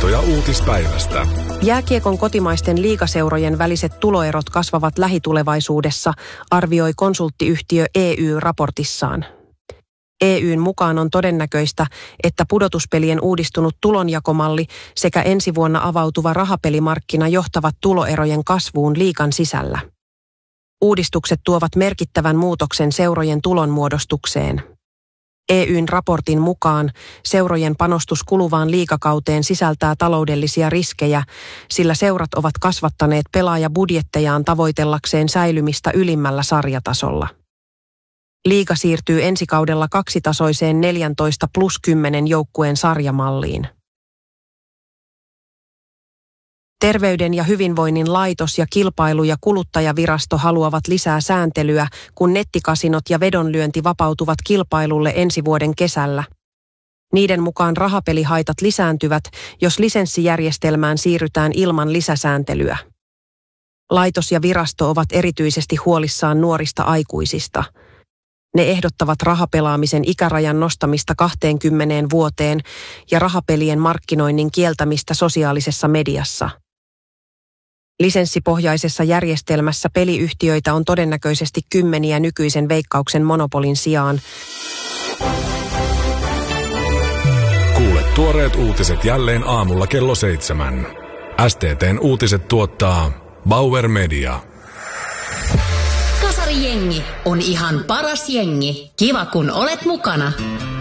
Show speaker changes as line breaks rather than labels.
Tietoja uutispäivästä.
Jääkiekon kotimaisten liigaseurojen väliset tuloerot kasvavat lähitulevaisuudessa, arvioi konsulttiyhtiö EY raportissaan. EY:n mukaan on todennäköistä, että pudotuspelien uudistunut tulonjakomalli sekä ensi vuonna avautuva rahapelimarkkina johtavat tuloerojen kasvuun liigan sisällä. Uudistukset tuovat merkittävän muutoksen seurojen tulonmuodostukseen. EY:n raportin mukaan seurojen panostus kuluvaan liigakauteen sisältää taloudellisia riskejä, sillä seurat ovat kasvattaneet pelaajabudjettejaan tavoitellakseen säilymistä ylimmällä sarjatasolla. Liiga siirtyy ensi kaudella kaksitasoiseen 14+10 joukkueen sarjamalliin. Terveyden ja hyvinvoinnin laitos ja kilpailu- ja kuluttajavirasto haluavat lisää sääntelyä, kun nettikasinot ja vedonlyönti vapautuvat kilpailulle ensi vuoden kesällä. Niiden mukaan rahapelihaitat lisääntyvät, jos lisenssijärjestelmään siirrytään ilman lisäsääntelyä. Laitos ja virasto ovat erityisesti huolissaan nuorista aikuisista. Ne ehdottavat rahapelaamisen ikärajan nostamista 20 vuoteen ja rahapelien markkinoinnin kieltämistä sosiaalisessa mediassa. Lisenssipohjaisessa järjestelmässä peliyhtiöitä on todennäköisesti kymmeniä nykyisen Veikkauksen monopolin sijaan.
Kuule tuoreet uutiset jälleen aamulla kello 7. STT:n uutiset tuottaa Bauer Media.
Kasarijengi on ihan paras jengi. Kiva kun olet mukana.